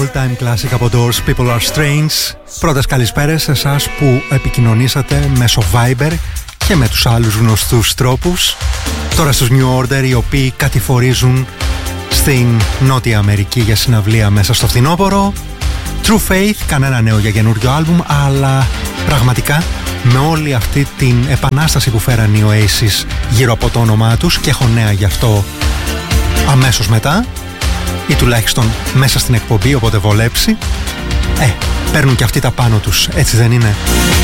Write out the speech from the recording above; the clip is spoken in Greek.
All-time classic από Doors, People Are Strange. Πρώτες καλησπέρες σε εσάς που επικοινωνήσατε μέσω Viber και με τους άλλους γνωστούς τρόπους. Τώρα στους New Order, οι οποίοι κατηφορίζουν στην Νότια Αμερική για συναυλία μέσα στο φθινόπωρο. True Faith, κανένα νέο για καινούριο άλμπουμ, αλλά πραγματικά με όλη αυτή την επανάσταση που φέραν οι Oasis γύρω από το όνομά τους, και έχω νέα γι' αυτό αμέσως μετά, ή τουλάχιστον μέσα στην εκπομπή, οπότε βολέψει, παίρνουν και αυτοί τα πάνω τους, έτσι δεν είναι?